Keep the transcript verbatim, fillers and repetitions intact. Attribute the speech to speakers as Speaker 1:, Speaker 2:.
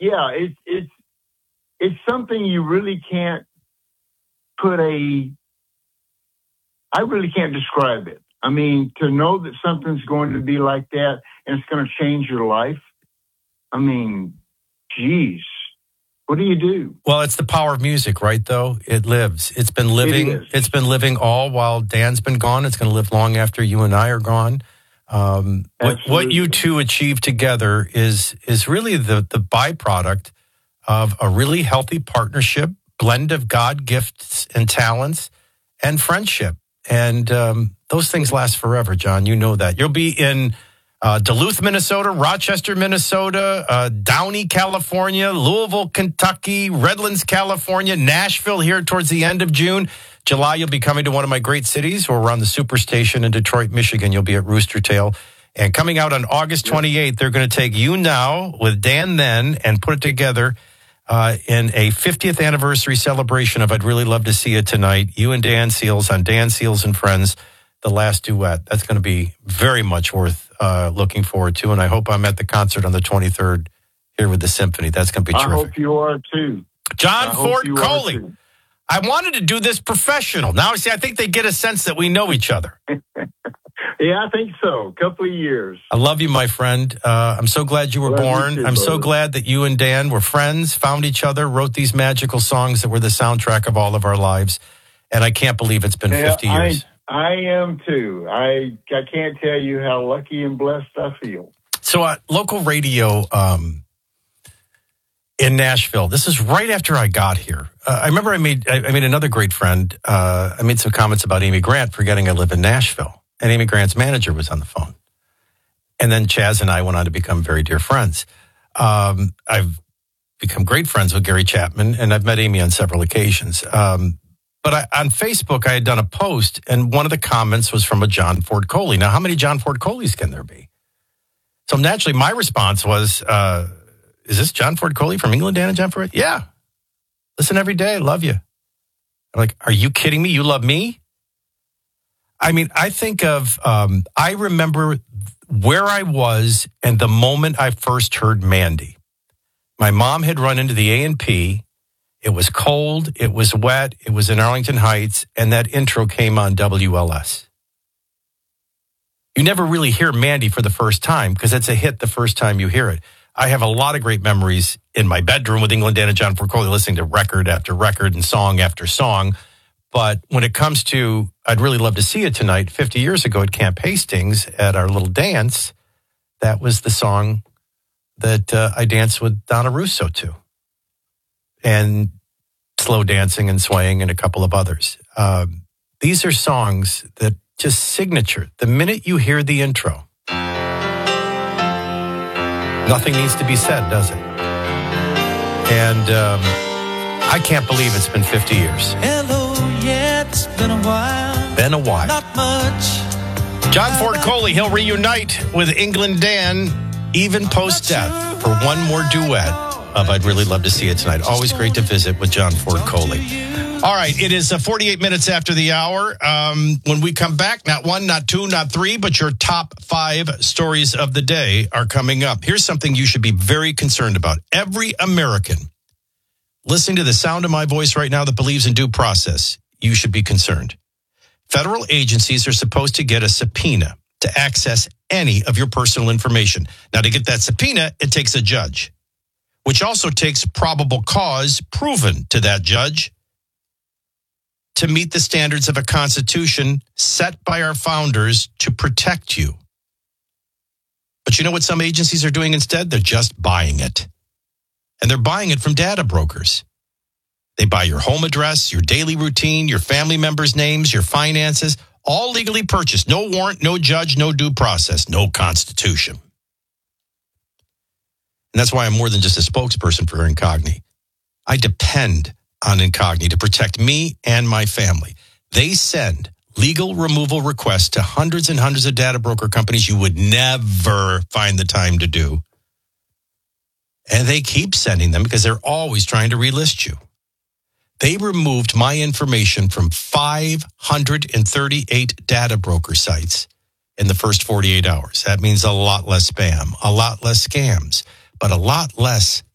Speaker 1: yeah, it's it's it's something you really can't put a. I really can't describe it. I mean, to know that something's going to be like that and it's going to change your life. I mean, geez, what do you do?
Speaker 2: Well, it's the power of music, right? Though it lives. It's been living.
Speaker 1: It is.
Speaker 2: It's been living all while Dan's been gone. It's going to live long after you and I are gone. Um, what, what you two achieve together is is really the the byproduct of a really healthy partnership, blend of God gifts and talents, and friendship. And um, those things last forever, John. You know that. You'll be in uh, Duluth, Minnesota, Rochester, Minnesota, uh, Downey, California, Louisville, Kentucky, Redlands, California, Nashville here towards the end of June. July, you'll be coming to one of my great cities, or around the Superstation in Detroit, Michigan. You'll be at Rooster Tail. And coming out on August twenty-eighth, they're going to take You Now with Dan Then and put it together Uh, in a fiftieth anniversary celebration of I'd Really Love to See It Tonight. You and Dan Seals on Dan Seals and Friends, the last duet. That's going to be very much worth uh, looking forward to. And I hope I'm at the concert on the twenty-third here with the symphony. That's going to be terrific.
Speaker 1: I hope you are too.
Speaker 2: John
Speaker 1: I
Speaker 2: Ford Coley. I wanted to do this professional. Now, see, I think they get a sense that we know each other.
Speaker 1: Yeah, I think so. A couple of years.
Speaker 2: I love you, my friend. Uh, I'm so glad you were
Speaker 1: love
Speaker 2: born.
Speaker 1: You too,
Speaker 2: I'm
Speaker 1: brother.
Speaker 2: so glad that you and Dan were friends, found each other, wrote these magical songs that were the soundtrack of all of our lives. And I can't believe it's been
Speaker 1: yeah,
Speaker 2: fifty years.
Speaker 1: I, I am too. I I can't tell you how lucky and blessed I feel.
Speaker 2: So uh, local radio um, in Nashville, this is right after I got here. Uh, I remember I made I, I made another great friend. Uh, I made some comments about Amy Grant, forgetting I live in Nashville. And Amy Grant's manager was on the phone. And then Chaz and I went on to become very dear friends. Um, I've become great friends with Gary Chapman, and I've met Amy on several occasions. Um, but I, on Facebook, I had done a post, and one of the comments was from a John Ford Coley. Now, how many John Ford Coleys can there be? So naturally, my response was, uh, is this John Ford Coley from England, Dan and John Ford? Yeah. Listen every day. I love you. I'm like, are you kidding me? You love me? I mean, I think of, um, I remember where I was and the moment I first heard Mandy. My mom had run into the A and P. It was cold. It was wet. It was in Arlington Heights. And that intro came on W L S. You never really hear Mandy for the first time because it's a hit the first time you hear it. I have a lot of great memories in my bedroom with England, Dan and John Ford Coley, listening to record after record and song after song. But when it comes to I'd Really Love to See It Tonight, fifty years ago at Camp Hastings at our little dance, that was the song that uh, I danced with Donna Russo to. And Slow Dancing and Swaying and a couple of others. Um, these are songs that just signature. The minute you hear the intro, nothing needs to be said, does it? And um, I can't believe it's been fifty years.
Speaker 3: Hello. Yeah, it's been a while.
Speaker 2: Been a while.
Speaker 3: Not much.
Speaker 2: John Ford Coley, he'll reunite with England Dan, even post-death, for one more duet of I'd Really Love to See It Tonight. Always great to visit with John Ford Coley. All right, it is uh, forty-eight minutes after the hour. Um, when we come back, not one, not two, not three, but your top five stories of the day are coming up. Here's something you should be very concerned about. Every American listening to the sound of my voice right now that believes in due process, you should be concerned. Federal agencies are supposed to get a subpoena to access any of your personal information. Now, to get that subpoena, it takes a judge, which also takes probable cause proven to that judge to meet the standards of a constitution set by our founders to protect you. But you know what some agencies are doing instead? They're just buying it. And they're buying it from data brokers. They buy your home address, your daily routine, your family members' names, your finances, all legally purchased. No warrant, no judge, no due process, no constitution. And that's why I'm more than just a spokesperson for Incogni. I depend on Incogni to protect me and my family. They send legal removal requests to hundreds and hundreds of data broker companies you would never find the time to do. And they keep sending them because they're always trying to relist you. They removed my information from five hundred thirty-eight data broker sites in the first forty-eight hours. That means a lot less spam, a lot less scams, but a lot less